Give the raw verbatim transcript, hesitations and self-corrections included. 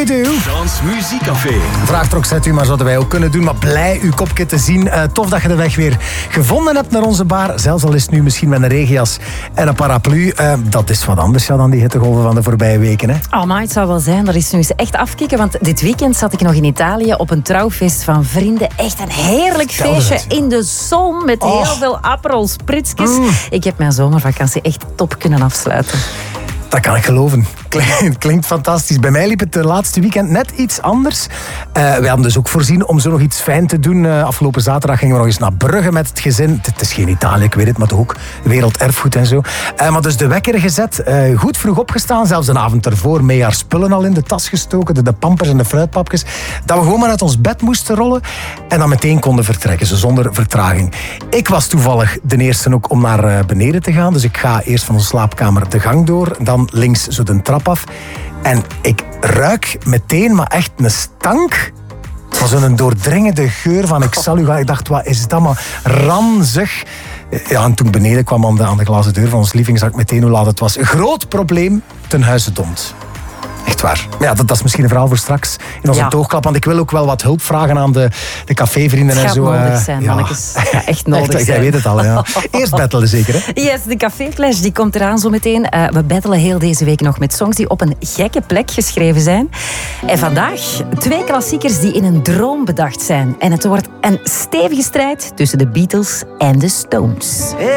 we do. Dans Muziekcafé. Vraag trok zet u, maar zouden wij ook kunnen doen. Maar blij uw kopje te zien. Uh, tof dat je de weg weer gevonden hebt naar onze bar. Zelfs al is het nu misschien met een regenjas en een paraplu. Uh, dat is wat anders ja, dan die hittegolven van de voorbije weken. Hè? Oh, maar het zou wel zijn. Dat is nu eens echt afkicken. Want dit weekend zat ik nog in Italië op een trouwfeest van vrienden. Echt een heerlijk Stel feestje het. in de zon met Oh. heel veel Aperol Spritzkes. Mm. Ik heb mijn zomervakantie echt top kunnen afsluiten. Dat kan ik geloven. Klinkt, klinkt fantastisch. Bij mij liep het de laatste weekend net iets anders. Uh, wij hadden dus ook voorzien om zo nog iets fijn te doen. Uh, afgelopen zaterdag gingen we nog eens naar Brugge met het gezin. Het is geen Italië, ik weet het, maar toch ook werelderfgoed en zo. Uh, maar dus de wekker gezet, uh, goed vroeg opgestaan. Zelfs een avond ervoor mee haar spullen al in de tas gestoken. De, de pampers en de fruitpapjes. Dat we gewoon maar uit ons bed moesten rollen. En dan meteen konden vertrekken, zo zonder vertraging. Ik was toevallig de eerste ook om naar uh, beneden te gaan. Dus ik ga eerst van onze slaapkamer de gang door. Dan links zo de trap af. En ik ruik meteen, maar echt een stank. Het was een doordringende geur van ik zal u gaan. Ik dacht, wat is dat maar ranzig. Ja, en toen ik beneden kwam aan de, aan de glazen deur van ons living, zag ik meteen hoe laat het was. Een groot probleem ten huize Dont. Echt waar. Maar ja, dat, dat is misschien een verhaal voor straks in onze Ja. toogklap. Want ik wil ook wel wat hulp vragen aan de, de cafévrienden Het en gaat zo. nodig uh, zijn, ja. mannetjes. Het gaat echt nodig Echt, zijn. jij weet het al, ja. Eerst battelen zeker, hè? Yes, de caféflash die komt eraan zo meteen. Uh, we battelen heel deze week nog met songs die op een gekke plek geschreven zijn. En vandaag twee klassiekers die in een droom bedacht zijn. En het wordt een stevige strijd tussen de Beatles en de Stones.